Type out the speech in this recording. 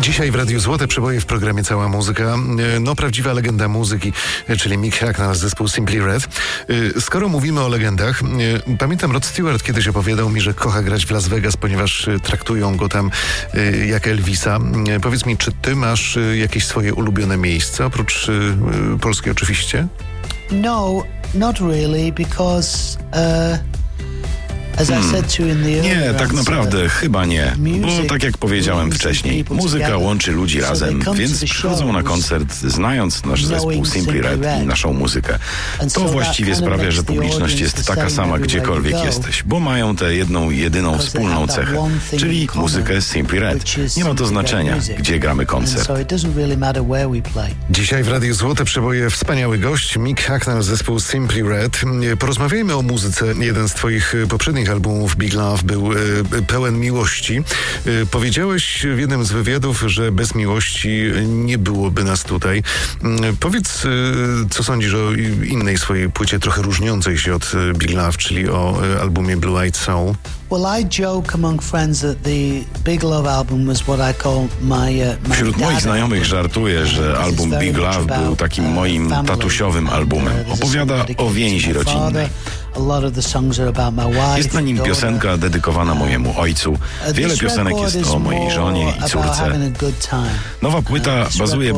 Dzisiaj w Radiu Złote Przeboje w programie Cała Muzyka. No, prawdziwa legenda muzyki, czyli Mick Hucknall z zespołu Simply Red. Skoro mówimy o legendach, pamiętam Rod Stewart kiedyś opowiadał mi, że kocha grać w Las Vegas, ponieważ traktują go tam jak Elvisa. Powiedz mi, czy ty masz jakieś swoje ulubione miejsce, oprócz Polski oczywiście? No, not really, because Nie, tak naprawdę chyba nie, bo tak jak powiedziałem wcześniej, muzyka łączy ludzi razem, więc przychodzą na koncert znając nasz zespół Simply Red i naszą muzykę. To właściwie sprawia, że publiczność jest taka sama gdziekolwiek jesteś, bo mają tę jedną, jedyną wspólną cechę, czyli muzykę Simply Red. Nie ma to znaczenia, gdzie gramy koncert. Dzisiaj w Radiu Złote Przeboje wspaniały gość, Mick Hucknall z zespołu Simply Red. Porozmawiajmy o muzyce. Jeden z twoich poprzednich albumów, Big Love, był pełen miłości. Powiedziałeś w jednym z wywiadów, że bez miłości nie byłoby nas tutaj. Powiedz, co sądzisz o innej swojej płycie, trochę różniącej się od Big Love, czyli o albumie Blue Eyed Soul? Wśród moich znajomych żartuję, że album Big Love był takim moim tatusiowym albumem. Opowiada o więzi rodzinnej. Jest na nim piosenka dedykowana mojemu ojcu. Wiele piosenek jest o mojej żonie i córce. Nowa płyta bazuje